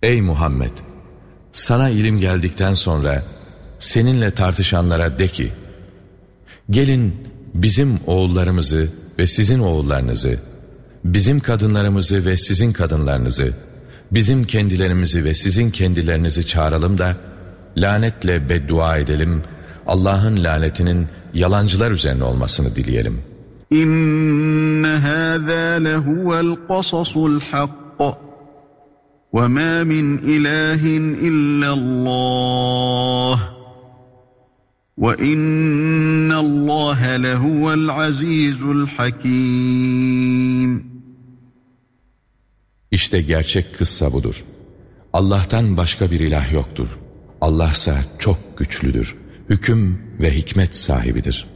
Ey Muhammed! Sana ilim geldikten sonra seninle tartışanlara de ki, gelin bizim oğullarımızı ve sizin oğullarınızı, bizim kadınlarımızı ve sizin kadınlarınızı, bizim kendilerimizi ve sizin kendilerinizi çağıralım da lanetle beddua edelim, Allah'ın lanetinin yalancılar üzerine olmasını dileyelim. İnne hâzâ lehuvel qasasul hakk ve mâ min ilâhin illallah ve innallâhe lehuvel azîzul hakîm. İşte gerçek kıssa budur. Allah'tan başka bir ilah yoktur. Allah ise çok güçlüdür, hüküm ve hikmet sahibidir.